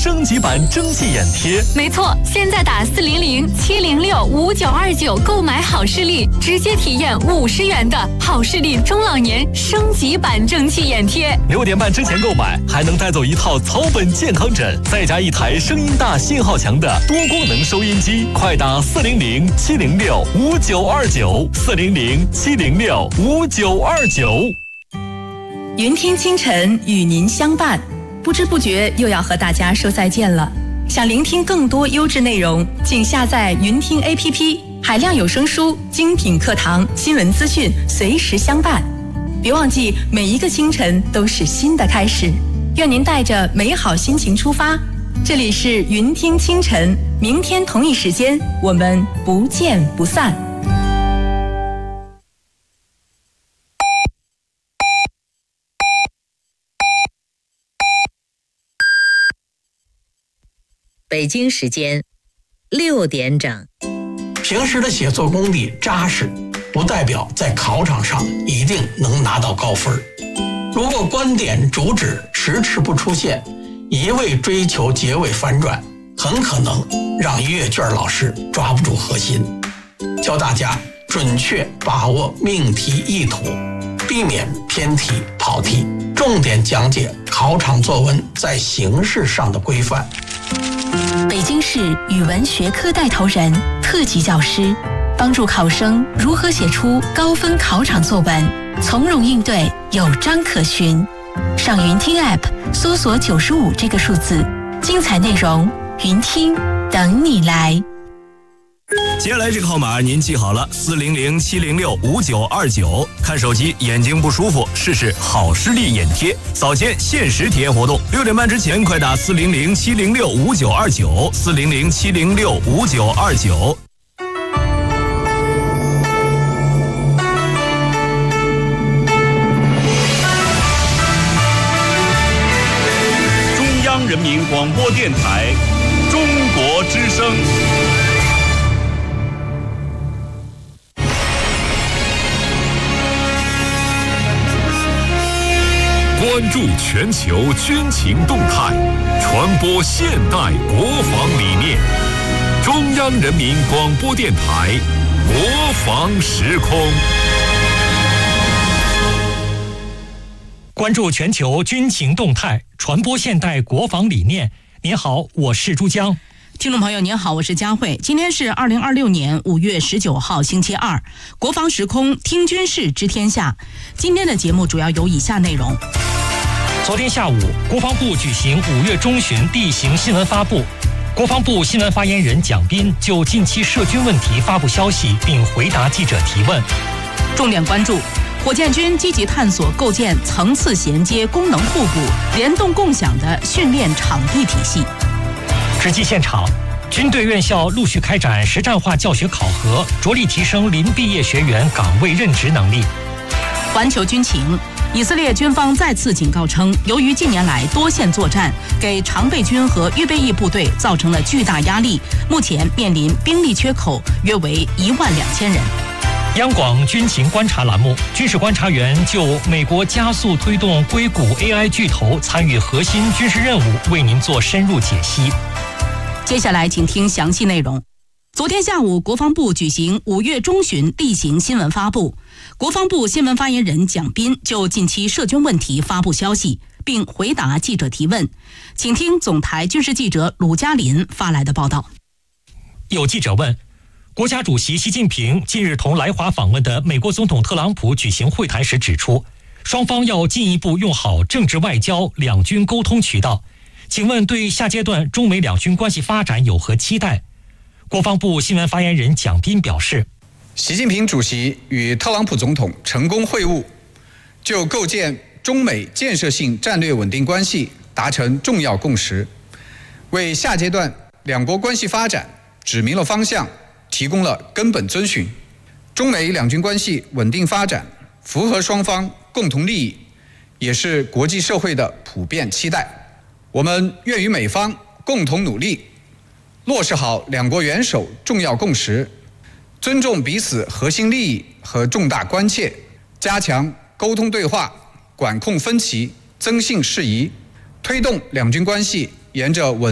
升级版蒸汽眼贴。 没错，现在打400-706-5929购买好视力，直接体验50元的好视力中老年升级版蒸汽眼贴。 6点半之前购买，还能带走一套草本健康枕，再加一台声音大、信号强的多功能收音机。快打400-706-5929，400-706-5929。 云听清晨与您相伴，不知不觉又要和大家说再见了。想聆听更多优质内容，请下载云听 APP， 海量有声书、精品课堂、新闻资讯随时相伴。别忘记，每一个清晨都是新的开始。愿您带着美好心情出发。这里是云听清晨，明天同一时间我们不见不散。 北京时间6点整。 平时的写作功底扎实，不代表在考场上一定能拿到高分。如果观点主旨迟迟不出现，一味追求结尾反转，很可能让阅卷老师抓不住核心。教大家准确把握命题意图，避免偏题跑题，重点讲解考场作文在形式上的规范。 北京市语文学科带头人、特级教师，帮助考生如何写出高分考场作文，从容应对，有章可循。上云听 App 搜索95这个数字，精彩内容云听等你来。 接下来这个号码您记好了，400-706-5929。看手机眼睛不舒服，试试好视力眼贴，早间限时体验活动。6点半之前快打400-706-5929，400-706-5929。 中央人民广播电台中国之声。 关注全球军情动态，传播现代国防理念。中央人民广播电台国防时空。 关注全球军情动态，传播现代国防理念。您好，我是朱江。 听众朋友您好，我是佳慧。今天是2026年5月19号星期二，国防时空听军事知天下。今天的节目主要有以下内容。 昨天下午，国防部举行5月中旬例行新闻发布，国防部新闻发言人蒋斌就近期涉军问题发布消息，并回答记者提问。 重点关注火箭军积极探索构建层次衔接、功能互补、联动共享的训练场地体系。 实际现场，军队院校陆续开展实战化教学考核，着力提升临毕业学员岗位任职能力。 环球军情，以色列军方再次警告称，由于近年来多线作战给常备军和预备役部队造成了巨大压力，目前面临兵力缺口约为12000人。 央广军情观察栏目，军事观察员就美国加速推动硅谷 AI 巨头参与核心军事任务，为您做深入解析。 接下来请听详细内容。昨天下午，国防部举行5月中旬例行新闻发布，国防部新闻发言人蒋斌就近期涉军问题发布消息，并回答记者提问。请听总台军事记者鲁嘉林发来的报道。 有记者问，国家主席习近平近日同来华访问的美国总统特朗普举行会谈时指出，双方要进一步用好政治外交、两军沟通渠道。请问对下阶段中美两军关系发展有何期待？国防部新闻发言人蒋斌表示， 习近平主席与特朗普总统成功会晤，就构建中美建设性战略稳定关系达成重要共识，为下阶段两国关系发展指明了方向，提供了根本遵循。中美两军关系稳定发展符合双方共同利益，也是国际社会的普遍期待。我们愿与美方共同努力，落实好两国元首重要共识，尊重彼此核心利益和重大关切，加强沟通对话，管控分歧，增信事宜，推动两军关系沿着稳